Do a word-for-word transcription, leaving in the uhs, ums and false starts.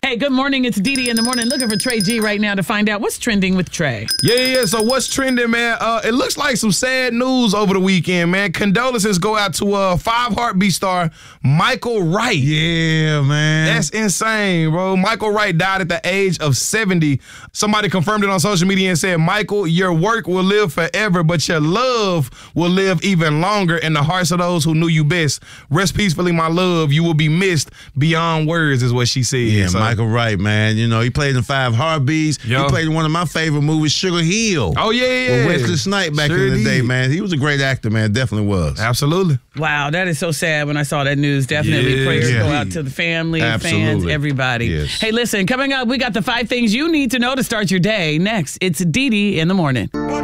Hey, good morning. It's Dee Dee in the morning. Looking for Trey G right now to find out what's trending with Trey. Yeah, yeah, yeah. So what's trending, man? Uh, it looks like some sad news over the weekend, man. Condolences go out to uh, Five Heartbeat star Michael Wright. Yeah, man. That's insane, bro. Michael Wright died at the age of seventy. Somebody confirmed it on social media and said, Michael, your work will live forever, but your love will live even longer in the hearts of those who knew you best. Rest peacefully, my love. You will be missed beyond words, is what she said. Yeah, so. Michael Wright, man. You know, he played in Five Heartbeats. Yo. He played in one of my favorite movies, Sugar Hill. Oh, yeah, yeah. With Wesley Snipes back Sure in the did. day, man. He was a great actor, man. Definitely was. Absolutely. Wow, that is so sad when I saw that news. Definitely Yeah. prayers Yeah. go out to the family, Absolutely. fans, everybody. Yes. Hey, listen, coming up, we got the five things you need to know to start your day. Next, it's Dee Dee in the morning.